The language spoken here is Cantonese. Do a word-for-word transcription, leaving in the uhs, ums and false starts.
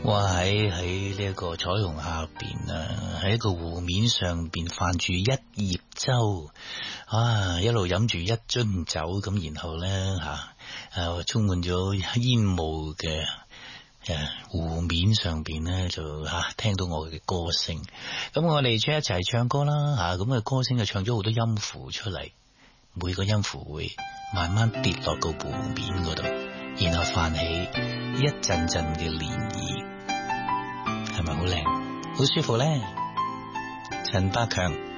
哇！喺喺呢一個彩虹下邊啊，喺一個湖面上邊泛住一葉舟啊，一路飲住一樽酒咁，然後咧吓誒充滿咗煙霧嘅誒湖面上邊咧就吓、啊、聽到我嘅歌聲，咁我哋出一齊唱歌啦吓，咁嘅歌聲就唱咗好多音符出嚟，每個音符會慢慢跌落個湖面嗰度，然後泛起一陣陣嘅漣漪。係咪好靚？好舒服咧？陳百強。